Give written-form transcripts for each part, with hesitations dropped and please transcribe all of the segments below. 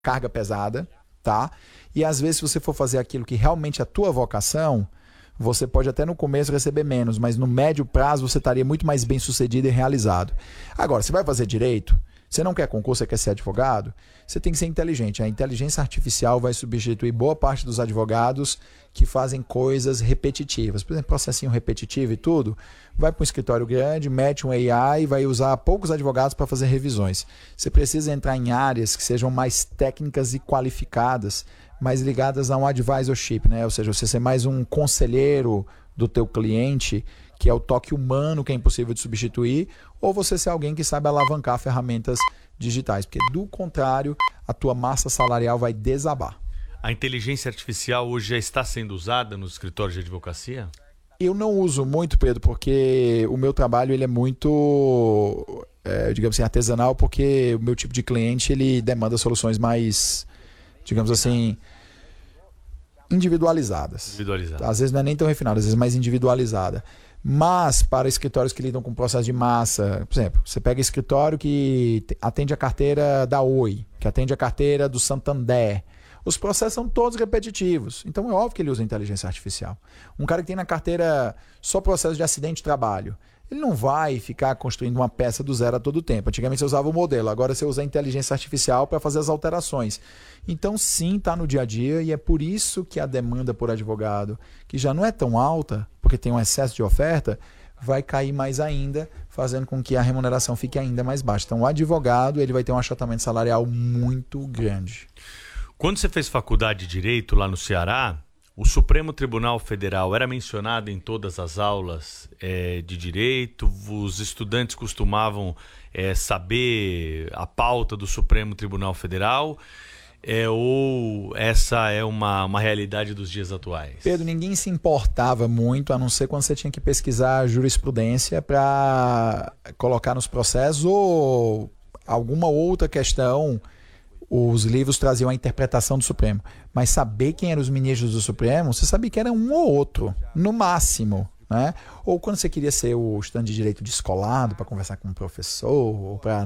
carga pesada, tá? E às vezes, se você for fazer aquilo que realmente é a tua vocação, você pode até no começo receber menos, mas no médio prazo você estaria muito mais bem sucedido e realizado. Agora, você vai fazer direito? Você não quer concurso, você quer ser advogado? Você tem que ser inteligente. A inteligência artificial vai substituir boa parte dos advogados que fazem coisas repetitivas. Por exemplo, processinho repetitivo e tudo. Vai para um escritório grande, mete um AI e vai usar poucos advogados para fazer revisões. Você precisa entrar em áreas que sejam mais técnicas e qualificadas, mais ligadas a um advisorship, né? Ou seja, você ser mais um conselheiro do teu cliente, que é o toque humano que é impossível de substituir, ou você ser alguém que sabe alavancar ferramentas digitais, porque do contrário, a tua massa salarial vai desabar. A inteligência artificial hoje já está sendo usada nos escritórios de advocacia? Eu não uso muito, Pedro, porque o meu trabalho ele é muito, digamos assim, artesanal, porque o meu tipo de cliente ele demanda soluções mais, digamos assim, individualizadas. Às vezes não é nem tão refinada, às vezes mais individualizada. Mas para escritórios que lidam com processo de massa, por exemplo, você pega escritório que atende a carteira da Oi, que atende a carteira do Santander, os processos são todos repetitivos. Então é óbvio que ele usa inteligência artificial. Um cara que tem na carteira só processo de acidente de trabalho, ele não vai ficar construindo uma peça do zero a todo tempo. Antigamente você usava o modelo, agora você usa a inteligência artificial para fazer as alterações. Então sim, está no dia a dia e é por isso que a demanda por advogado, que já não é tão alta, porque tem um excesso de oferta, vai cair mais ainda, fazendo com que a remuneração fique ainda mais baixa. Então o advogado ele vai ter um achatamento salarial muito grande. Quando você fez faculdade de Direito lá no Ceará, o Supremo Tribunal Federal era mencionado em todas as aulas de Direito? Os estudantes costumavam saber a pauta do Supremo Tribunal Federal? Ou essa é uma realidade dos dias atuais? Pedro, ninguém se importava muito, a não ser quando você tinha que pesquisar jurisprudência para colocar nos processos ou alguma outra questão. Os livros traziam a interpretação do Supremo. Mas saber quem eram os ministros do Supremo, você sabia que era um ou outro, no máximo. Né? Ou quando você queria ser o estudante de direito descolado para conversar com um professor, ou para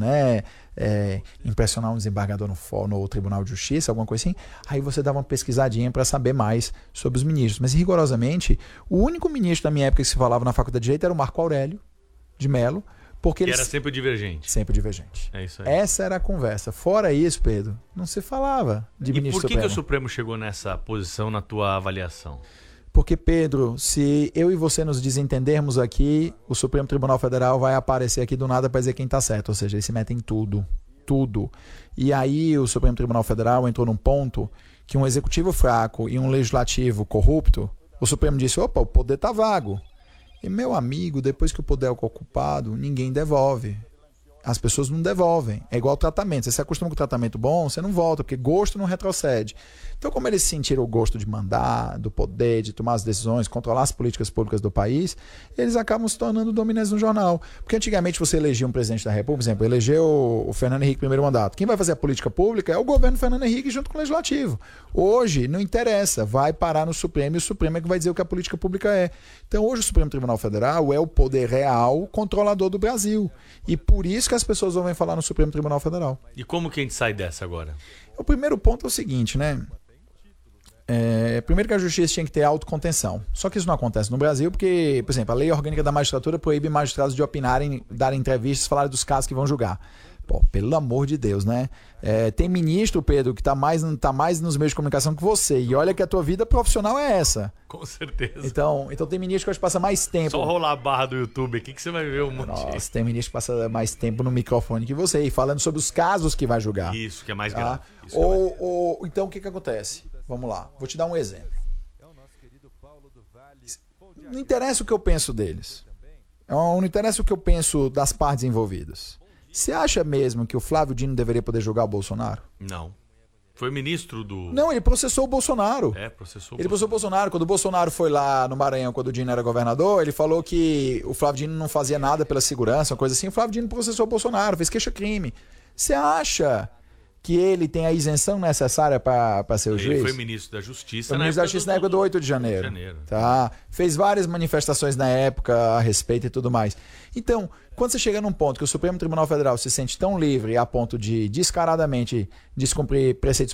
impressionar um desembargador no Tribunal de Justiça, alguma coisa assim, aí você dava uma pesquisadinha para saber mais sobre os ministros. Mas rigorosamente, o único ministro da minha época que se falava na Faculdade de Direito era o Marco Aurélio de Mello, porque ele era sempre divergente. Sempre divergente. É isso aí. Essa era a conversa. Fora isso, Pedro, não se falava de ministro Supremo. E por que o Supremo chegou nessa posição na tua avaliação? Porque, Pedro, se eu e você nos desentendermos aqui, o Supremo Tribunal Federal vai aparecer aqui do nada para dizer quem está certo. Ou seja, eles se metem em tudo. Tudo. E aí o Supremo Tribunal Federal entrou num ponto que um executivo fraco e um legislativo corrupto, o Supremo disse, opa, o poder está vago. E, meu amigo, depois que o poder é ocupado, ninguém devolve. As pessoas não devolvem. É igual tratamento. Você se acostuma com o tratamento bom, você não volta, porque gosto não retrocede. Então, como eles sentiram o gosto de mandar, do poder, de tomar as decisões, controlar as políticas públicas do país, eles acabam se tornando dominantes no jornal. Porque antigamente você elegia um presidente da República, por exemplo, elegeu o Fernando Henrique primeiro mandato. Quem vai fazer a política pública é o governo Fernando Henrique junto com o Legislativo. Hoje, não interessa, vai parar no Supremo e o Supremo é que vai dizer o que a política pública é. Então, hoje o Supremo Tribunal Federal é o poder real controlador do Brasil. E por isso que as pessoas ouvem falar no Supremo Tribunal Federal. E como que a gente sai dessa agora? O primeiro ponto é o seguinte, né? Primeiro que a justiça tinha que ter autocontenção. Só que isso não acontece no Brasil porque, por exemplo, a lei orgânica da magistratura proíbe magistrados de opinarem, darem entrevistas, falarem dos casos que vão julgar. Pô, pelo amor de Deus, né? Tem ministro, Pedro, que tá mais nos meios de comunicação que você. E olha que a tua vida profissional é essa. Com certeza. Então tem ministro que hoje passa mais tempo. Só rolar a barra do YouTube aqui que você vai ver um monte. Nossa, tem ministro que passa mais tempo no microfone que você e falando sobre os casos que vai julgar. Isso, que é mais grave. Então o que acontece? Vamos lá, vou te dar um exemplo. Não interessa o que eu penso deles. Não interessa o que eu penso das partes envolvidas. Você acha mesmo que o Flávio Dino deveria poder julgar o Bolsonaro? Não. Foi ministro do... Não, ele processou o Bolsonaro. Processou o Bolsonaro. Quando o Bolsonaro foi lá no Maranhão, quando o Dino era governador, ele falou que o Flávio Dino não fazia nada pela segurança, uma coisa assim. O Flávio Dino processou o Bolsonaro, fez queixa-crime. Você acha que ele tem a isenção necessária para ser o juiz? Ele foi ministro da Justiça. Foi ministro da Justiça na época do 8 de janeiro. Tá? Fez várias manifestações na época a respeito e tudo mais. Então, quando você chega num ponto que o Supremo Tribunal Federal se sente tão livre a ponto de descaradamente descumprir preceitos